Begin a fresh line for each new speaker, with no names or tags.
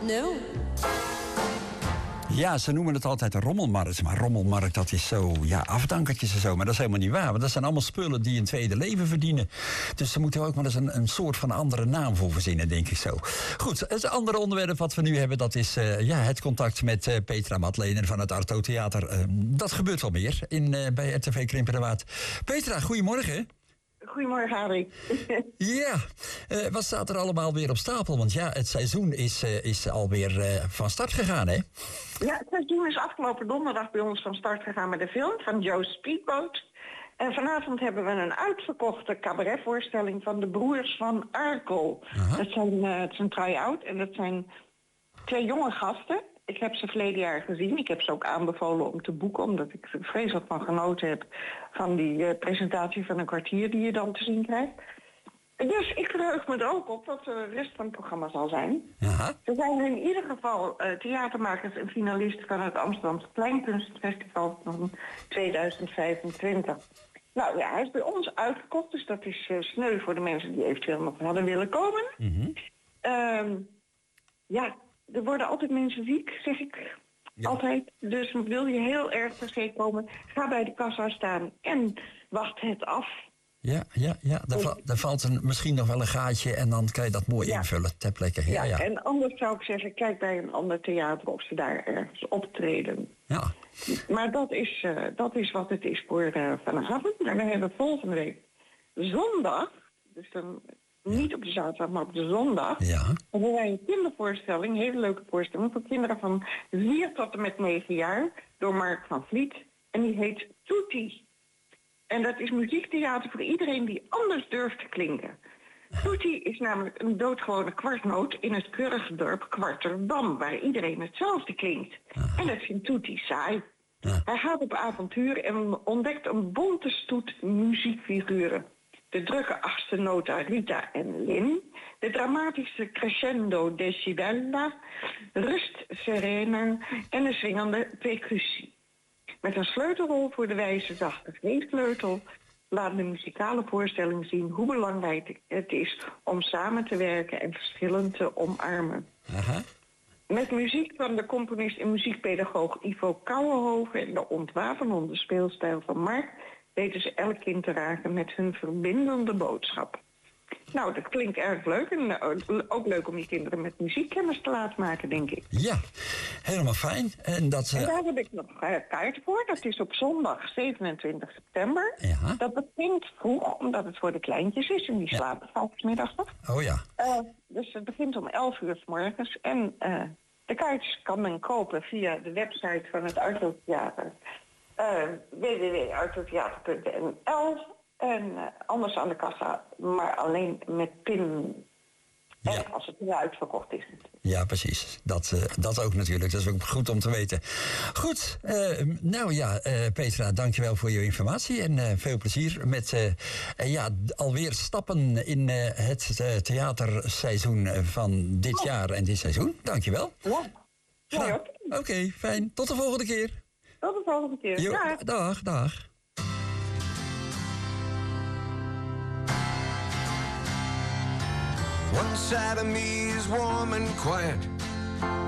No.
Ja, ze noemen het altijd een rommelmarkt. Maar rommelmarkt, dat is zo, afdankertjes en zo. Maar dat is helemaal niet waar. Want dat zijn allemaal spullen die een tweede leven verdienen. Dus ze moeten ook maar eens een soort van andere naam voor verzinnen, denk ik zo. Goed, het andere onderwerp wat we nu hebben, dat is het contact met Petra Matlener van het Arto Theater. Dat gebeurt wel meer bij RTV Krimpenerwaard. Petra, goedemorgen.
Goedemorgen, Harry.
Ja, wat staat er allemaal weer op stapel? Want het seizoen is alweer van start gegaan, hè?
Ja, het seizoen is afgelopen donderdag bij ons van start gegaan met de film van Joe Speedboat. En vanavond hebben we een uitverkochte cabaretvoorstelling van de Broers van Arkel. Het is een try-out en dat zijn 2 jonge gasten. Ik heb ze verleden jaar gezien. Ik heb ze ook aanbevolen om te boeken, omdat ik er vreselijk van genoten heb van die presentatie van een kwartier die je dan te zien krijgt. Dus ik verheug me er ook op wat de rest van het programma zal zijn.
Aha.
Er zijn in ieder geval theatermakers en finalisten van het Amsterdamse Kleinkunstfestival van 2025. Nou ja, hij is bij ons uitgekocht, dus dat is sneu voor de mensen die eventueel nog hadden willen komen.
Mm-hmm.
Er worden altijd mensen ziek, zeg ik. Ja. Altijd. Dus wil je heel erg per se komen, ga bij de kassa staan en wacht het af.
Ja. Daar valt misschien nog wel een gaatje en dan kan je dat mooi invullen ter plekke. Ja.
En anders zou ik zeggen, kijk bij een ander theater of ze daar ergens optreden.
Ja.
Maar dat is wat het is voor vanavond. En we hebben volgende week zondag, dus dan niet op de zaterdag, maar op de zondag.
Ja.
Dan hebben wij een kindervoorstelling, een hele leuke voorstelling voor kinderen van 4 tot en met 9 jaar door Mark van Vliet. En die heet Toetie. En dat is muziektheater voor iedereen die anders durft te klinken. Toetie is namelijk een doodgewone kwartnoot in het keurige dorp Kwarterdam, waar iedereen hetzelfde klinkt.
Aha.
En dat vindt Toetie saai.
Ja.
Hij gaat op avontuur en ontdekt een bonte stoet muziekfiguren. De drukke achtste nota Rita en Lin, de dramatische crescendo Decibella, Rust Serena en de swingende percussie. Met een sleutelrol voor de wijze zachte vleeskleutel laat de muzikale voorstelling zien hoe belangrijk het is om samen te werken en verschillen te omarmen.
Aha.
Met muziek van de componist en muziekpedagoog Ivo Kouwenhoven en de ontwapenende speelstijl van Mark weten ze elk kind te raken met hun verbindende boodschap. Nou, dat klinkt erg leuk en ook leuk om die kinderen met muziekkennis te laten maken, denk ik.
Ja, helemaal fijn. En daar
heb ik nog kaart voor. Dat is op zondag 27 september.
Ja.
Dat begint vroeg, omdat het voor de kleintjes is en die slapen 's middags nog.
Oh ja.
Dus het begint om 11 uur 's morgens. En de kaartjes kan men kopen via de website van het Arto Theater. www.artotheater.nl. En anders aan de kassa, maar alleen met PIN.
Ja.
En als het weer uitverkocht is.
Ja, precies. Dat ook natuurlijk. Dat is ook goed om te weten. Goed. Petra, dankjewel voor je informatie. En veel plezier met alweer stappen in het theaterseizoen van dit jaar en dit seizoen. Dankjewel.
Ja.
Oké, fijn. Tot de volgende keer.
Tot de volgende keer.
Jo, dag.
One side of me is warm and quiet.